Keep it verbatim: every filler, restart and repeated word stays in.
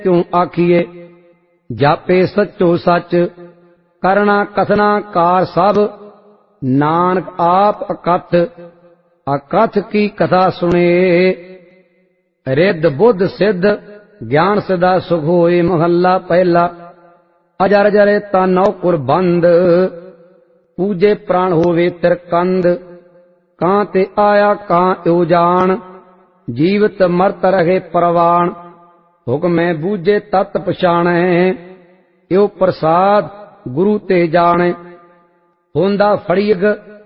त्यों आखिए जापे सच्चो सच करना कथना कार सब नानक आप अकथ अकथ की कथा सुने रिद्ध बुद्ध सिद्ध ज्ञान सदा सुख होए महला पहला अजर जरे तानौ कुरबंद पूजे प्राण होवे तिरकंद कां ते आया कां यो जान जीवत मरत रहे परवान हुक्म बूझे तत् पछाणै यो प्रसाद गुरु ते जाने होंदा फड़ीग